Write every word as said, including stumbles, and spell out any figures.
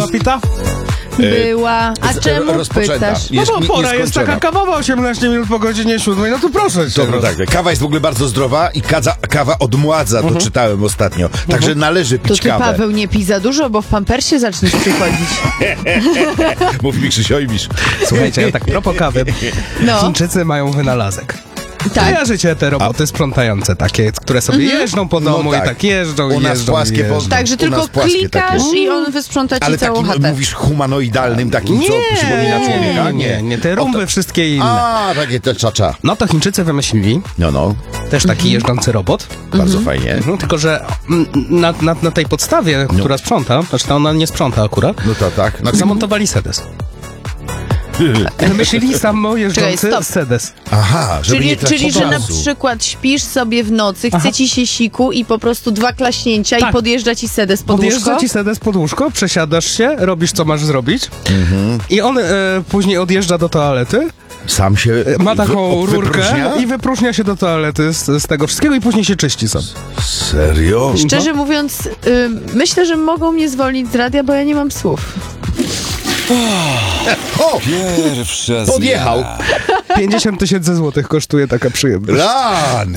Pita? Była. A Z- czemu rozpoczęta. pytasz? No Jest bo nie- pora jest nieskończona. taka kawowa, osiemnaście minut po godzinie siódmej, no to proszę cię. Dobra, no. tak. Kawa jest w ogóle bardzo zdrowa i kawa, kawa odmładza, to czytałem ostatnio. Także należy To pić ty, kawę. Paweł, nie pij za dużo, bo w pampersie zaczniesz przychodzić. Mów mi, Krzysio, i misz. Słuchajcie, ja tak propos kawy. No. Chińczycy mają wynalazek. Tak. Kojarzycie te roboty sprzątające takie, które sobie jeżdżą po domu No tak. i tak jeżdżą U i nas jeżdżą płaskie i jeżdżą. po- Także U tylko nas płaskie klikasz takie. i on wysprząta ci Ale całą takim, chatę. mówisz, humanoidalnym, takim, co przypomina człowieka? Nie, nie, te rumby wszystkie inne. A, takie te czacza. No to Chińczycy wymyślili No, no, też taki jeżdżący robot. bardzo fajnie. Mhm, tylko, że mm, na, na, na tej podstawie, która sprząta, znaczy to ona nie sprząta akurat, No to tak. Znaczy, zamontowali sedes. Wymyślili samojeżdżący Czekaj, stop. sedes. aha, żeby Czyli, nie tracić czyli że na czasu. przykład śpisz sobie w nocy, chce ci się siku i po prostu dwa klaśnięcia Tak. i podjeżdża ci sedes pod Podjeżdża łóżko? ci sedes pod łóżko, przesiadasz się, robisz co masz zrobić i on e, później odjeżdża do toalety, Sam się e, ma taką wy- rurkę wypróżnia? i wypróżnia się do toalety z, z tego wszystkiego i później się czyści sobie. Serio? Szczerze mówiąc, y, myślę, że mogą mnie zwolnić z radia, bo ja nie mam słów. O! Pierwsza Podjechał. zmiana. pięćdziesiąt tysięcy złotych kosztuje taka przyjemność. Rany.